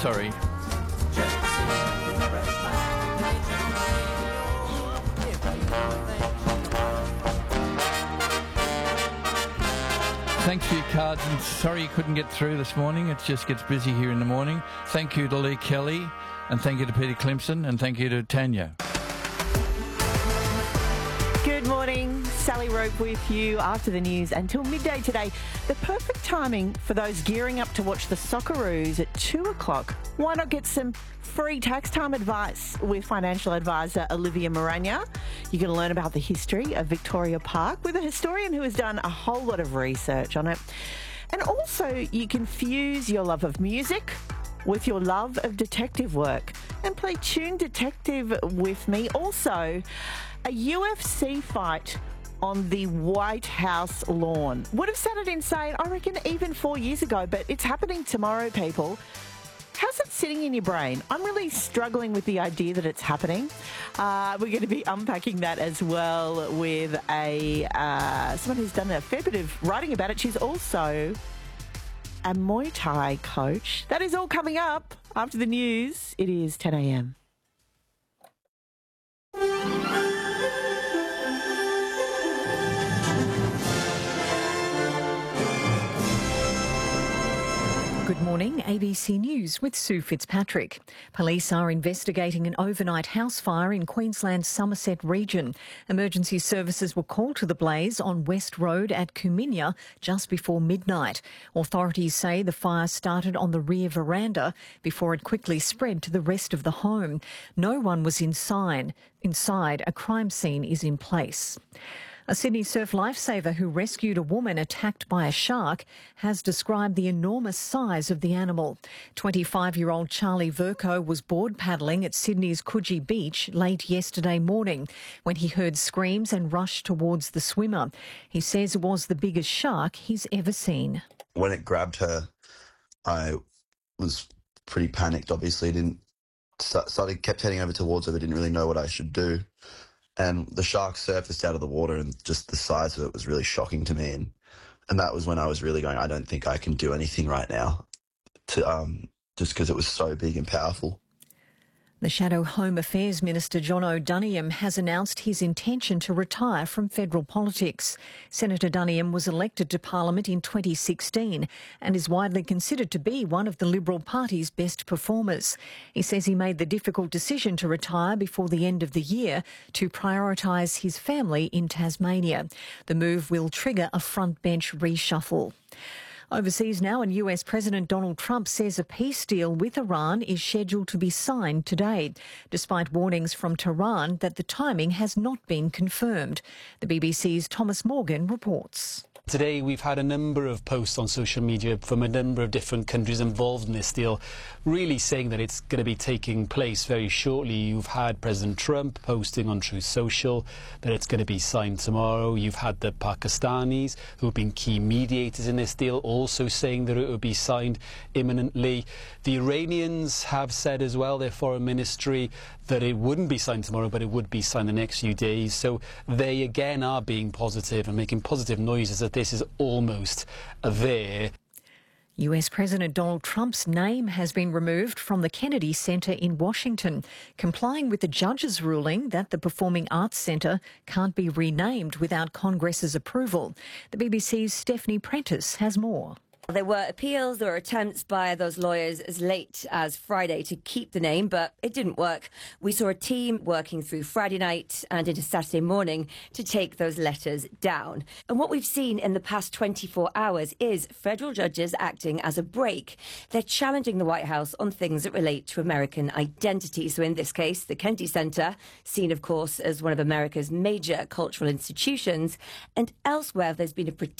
sorry. Thanks for your cards, and sorry you couldn't get through this morning. It just gets busy here in the morning. Thank you to Lee Kelly, and thank you to Peter Clemson, and thank you to Tanya. Good morning, Sally Rope with you after the news until midday today. The perfect timing for those gearing up to watch the Socceroos at 2 o'clock. Why not get some free tax time advice with financial advisor Olivia Moragna? You're going to learn about the history of Victoria Park with a historian who has done a whole lot of research on it. And also, you can fuse your love of music with your love of detective work and play Tune Detective with me. Also, a UFC fight on the White House lawn. Would have sounded insane, I reckon, even 4 years ago, but it's happening tomorrow, people. How's it sitting in your brain? I'm really struggling with the idea that it's happening. We're going to be unpacking that as well with someone who's done a fair bit of writing about it. She's also a Muay Thai coach. That is all coming up after the news. It is 10 a.m. Good morning, ABC News with Sue Fitzpatrick. Police are investigating an overnight house fire in Queensland's Somerset region. Emergency services were called to the blaze on West Road at Kuminya just before midnight. Authorities say the fire started on the rear veranda before it quickly spread to the rest of the home. No one was inside. A crime scene is in place. A Sydney surf lifesaver who rescued a woman attacked by a shark has described the enormous size of the animal. 25-year-old Charlie Verco was board paddling at Sydney's Coogee Beach late yesterday morning when he heard screams and rushed towards the swimmer. He says it was the biggest shark he's ever seen. When it grabbed her, I was pretty panicked, obviously. Kept heading over towards her, but didn't really know what I should do. And the shark surfaced out of the water, and just the size of it was really shocking to me. And that was when I was really going, I don't think I can do anything right now, just because it was so big and powerful. The Shadow Home Affairs Minister John O'Doniham has announced his intention to retire from federal politics. Senator Doniham was elected to Parliament in 2016 and is widely considered to be one of the Liberal Party's best performers. He says he made the difficult decision to retire before the end of the year to prioritise his family in Tasmania. The move will trigger a frontbench reshuffle. Overseas now, and US President Donald Trump says a peace deal with Iran is scheduled to be signed today, despite warnings from Tehran that the timing has not been confirmed. The BBC's Thomas Morgan reports. Today we've had a number of posts on social media from a number of different countries involved in this deal, really saying that it's going to be taking place very shortly. You've had President Trump posting on Truth Social that it's going to be signed tomorrow. You've had the Pakistanis, who have been key mediators in this deal, also saying that it will be signed imminently. The Iranians have said as well, their foreign ministry, that it wouldn't be signed tomorrow, but it would be signed the next few days. So they again are being positive and making positive noises that this is almost there. US President Donald Trump's name has been removed from the Kennedy Center in Washington, complying with the judge's ruling that the Performing Arts Center can't be renamed without Congress's approval. The BBC's Stephanie Prentice has more. There were appeals, there were attempts by those lawyers as late as Friday to keep the name, but it didn't work. We saw a team working through Friday night and into Saturday morning to take those letters down. And what we've seen in the past 24 hours is federal judges acting as a brake. They're challenging the White House on things that relate to American identity. So in this case, the Kennedy Center, seen, of course, as one of America's major cultural institutions, and elsewhere there's been a